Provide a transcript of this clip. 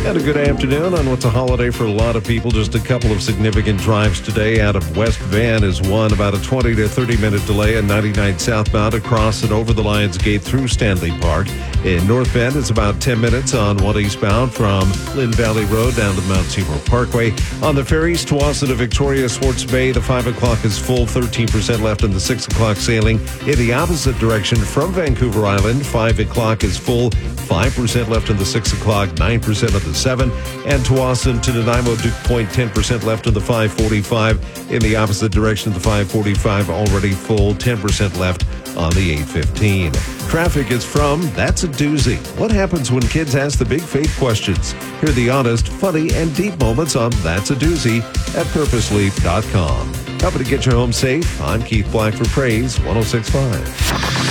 And a good afternoon on what's a holiday for a lot of people. Just a couple of significant drives today. Out of West Van is one, about a 20 to 30-minute delay on 99 southbound across and over the Lions Gate through Stanley Park. In North Bend, it's about 10 minutes on 1 eastbound from Lynn Valley Road down to the Mount Seymour Parkway. On the ferries, Tawasin to Victoria, Swartz Bay, the 5 o'clock is full, 13% left in the 6 o'clock sailing. In the opposite direction from Vancouver Island, 5 o'clock is full, 5% left in the 6 o'clock, 9% of the 7, and Tawasin to Nanaimo, Duke Point, 10% left in the 545. In the opposite direction, the 545 already full, 10% left on the 815. Traffic is from That's a Doozy. What happens when kids ask the big faith questions? Hear the honest, funny, and deep moments on That's a Doozy at purposeleap.com. Helping to get you home safe, I'm Keith Black for Praise 106.5.